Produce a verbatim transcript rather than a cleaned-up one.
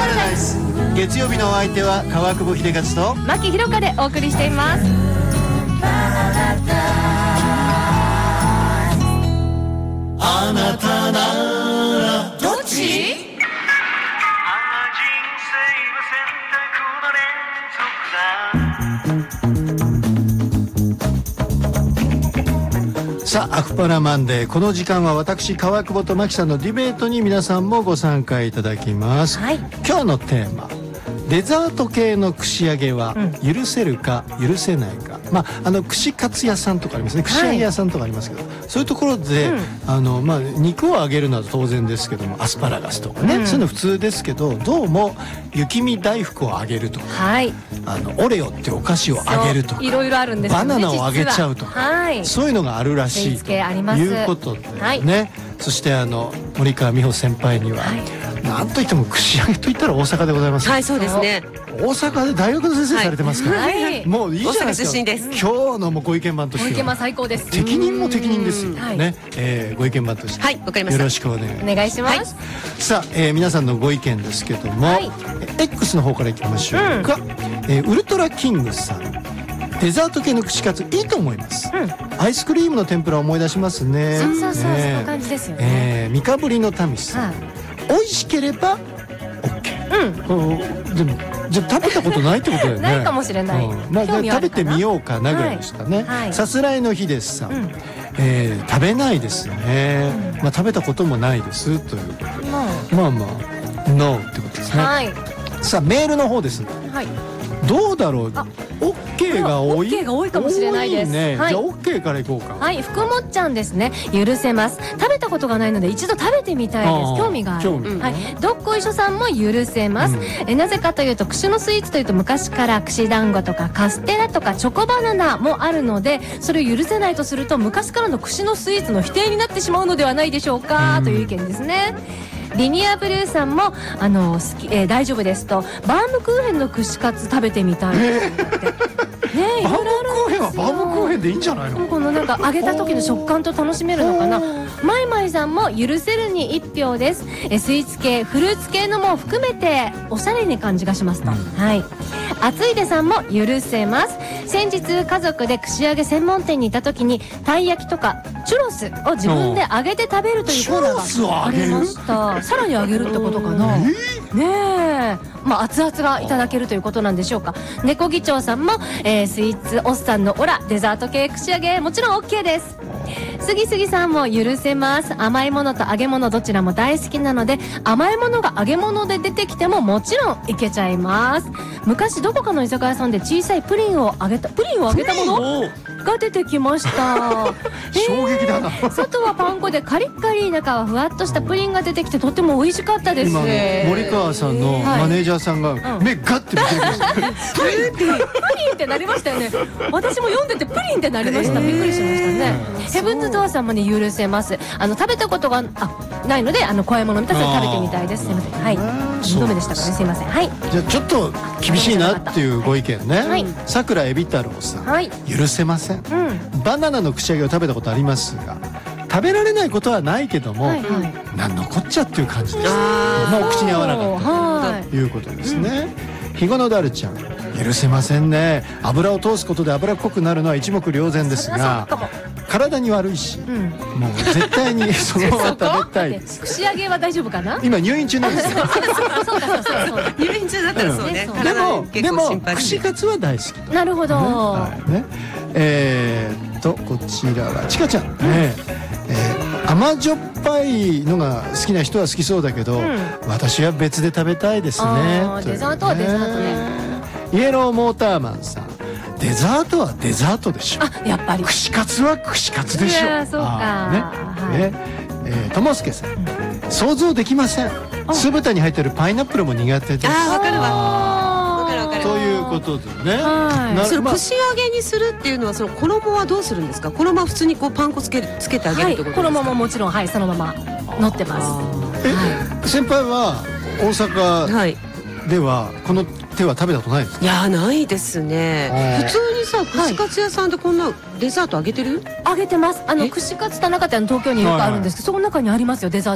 ラダイス。月曜日のお相手は川久保秀勝と牧ひろかでお送りしています。 あなたならどっち？さあアフパラマンデー、この時間は私川久保と牧さんのディベートに皆さんもご参加いただきます、はい、今日のテーマ、デザート系の串揚げは許せるか許せないか、うん、まああの串カツ屋さんとかありますね、串揚げ屋さんとかありますけど、はい、そういうところで、うん、あのまあ肉を揚げるのは当然ですけども、アスパラガスとかね、うん、そういうの普通ですけど、どうも雪見大福を揚げるとか、はい、あのオレオってお菓子を揚げるとか、 いろいろあるんですよね、 バナナを揚げちゃうとか、はい、そういうのがあるらしいということでね、はい、そしてあの森川美穂先輩には、はい、なんといっても串揚げといったら大阪でございます。 はい、そうですね。 大阪で大学の先生されてますから、はい、もういいじゃないですか。 大阪出身です。 今日のもご意見番としては、ご意見番最高です。 適任も適任ですよね、はい、えー、ご意見番として、 はい、わかりました。 よろしくお願いします。 お願いします、はい、 さあ、えー、皆さんのご意見ですけども、はい、X の方からいきましょうか、うん、えー、ウルトラキングさん、デザート系の串カツいいと思います、うん、アイスクリームの天ぷらを思い出しますね。 そうそうそう、そんな感じですよね。 えー、三日ぶりの民さん、はい、美味しければ OK、うん、でもじゃ食べたことないってことだよね。 ないかもしれない、うん、まあ、 食べてみようかなぐらいでしたね、はいはい、さすらいのひでさん、うん、えー、食べないですね、うん、まあ、食べたこともないですということで、まあまあノーってことですね、はい、さあメールの方ですね、はい、どうだろう、OK が多い、 OK が多いかもしれないです、 ね、 はい、 じゃあ OK からいこうか。 はい、福もっちゃんですね、許せます。食べたことがないので一度食べてみたいです。興味がある。興味、はい、どっこいしょさんも許せます、うん、えなぜかというと、串のスイーツというと昔から串団子とかカステラとかチョコバナナもあるので、それを許せないとすると昔からの串のスイーツの否定になってしまうのではないでしょうか、うん、という意見ですね。リニアブルーさんもあの好き、えー、大丈夫ですと、バームクーヘンの串カツ食べてみたいですって、ね、 バームクーヘンはバームクーヘンでいいんじゃないの。 このなんか揚げた時の食感と楽しめるのかな。マイマイさんも許せるにいち票です。えスイーツ系フルーツ系のも含めておしゃれに感じがしますと、うん、はい。あついでさんも許せます。先日家族で串揚げ専門店にいた時に、たい焼きとかチュロスを自分で揚げて食べるというコーナーがありました。さらに揚げるってことかな、えー、ねえ、まあ熱々がいただけるということなんでしょうか。猫議長さんも、えー、スイーツおっさんのオラデザート系串揚げもちろん OK です。すぎすぎさんも許せます。甘いものと揚げ物どちらも大好きなので、甘いものが揚げ物で出てきてももちろんいけちゃいます。昔どこかの居酒屋さんで小さいプリンを揚げたプリンを揚げたものが出てきました衝撃だな。 外はパン粉でカリッカリ、中はふわっとしたプリンが出てきて、とても美味しかったです。 今森川さんのマネージャーさんが目ガッて見てるんですプリンプリンってなりましたよね。私も読んでてプリンってなりました。びっくりしましたね。ヘブンズドアーさんもね、許せます。あの食べたことがあないので、あの怖いもの見たら食べてみたいです。すいません、はい、にどめでしたからね、すいません、はい。 じゃあちょっと厳しいなっていうご意見ね。さくらえび太郎さん、はい、許せません、うん、バナナの串揚げを食べたことありますが、食べられないことはないけども、はいはい、なんのこっちゃっていう感じです。まあお口に合わなかったということですね。ひごのだるちゃん、許せませんね。油を通すことで脂っこくなるのは一目瞭然ですが、体に悪いし、うん、もう絶対にそのまま食べたいです。 串揚げは大丈夫かな。 今入院中なんですよ。 そうだそうだそうだ、 入院中だったらそうね、 うん、でもでも串カツは大好き。 なるほど、ね、 はいね、えー、っとこちらはちかちゃん、ね、えー、甘じょっぱいのが好きな人は好きそうだけど、うん、私は別で食べたいですね。 デザートはデザートね。 イエローモーターマンさん、デザートはデザートでしょ。 あ、やっぱり串カツは串カツでしょ。 いや、そうか、ね、 はい、ね、えー、ともすけさん、うん、想像できません。酢豚に入ってるパイナップルも苦手です。 あー、わかるわ、わかるわかる。 ということでね、 はい、その串揚げにするっていうのは、その衣はどうするんですか。衣は普通にこうパン粉つけるつけてあげるってことですか。 はい、衣ももちろん、はい、そのまま乗ってます。 え、はい、先輩は大阪ではこの手は食べたことないですか。 いや、ないですね。普通にさ、串カツ屋さんでこんなデザートあげてる？ あげてます。あの串カツ田中って東京によくあるんですけど、その中にありますよ、デザート